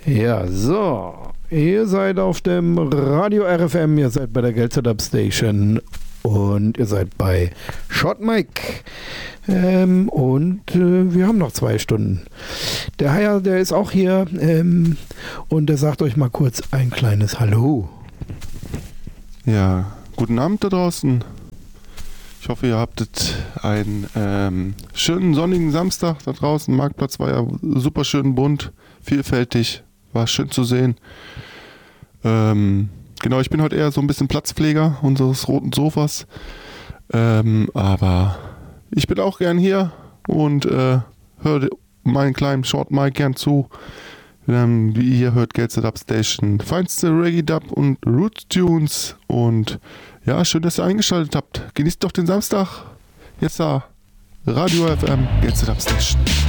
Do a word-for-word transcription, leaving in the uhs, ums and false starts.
Ja, so. Ihr seid auf dem Radio R F M, ihr seid bei der Gelsetup Station und ihr seid bei Short Mike. Ähm, und äh, wir haben noch zwei Stunden. Der Haier, der ist auch hier ähm, und der sagt euch mal kurz ein kleines Hallo. Ja, guten Abend da draußen. Ich hoffe, ihr habtet einen ähm, schönen sonnigen Samstag da draußen. Marktplatz war ja super schön bunt, vielfältig, war schön zu sehen. Ähm, genau, ich bin heute eher so ein bisschen Platzpfleger unseres roten Sofas. Ähm, aber ich bin auch gern hier und äh, höre meinen kleinen Short Mic gern zu. Ähm, wie ihr hört, Gelsetup Station, feinste Reggae Dub und Roots Tunes. Und ja, schön, dass ihr eingeschaltet habt. Genießt doch den Samstag. Jetzt da Radio F M, Gelsetup Station.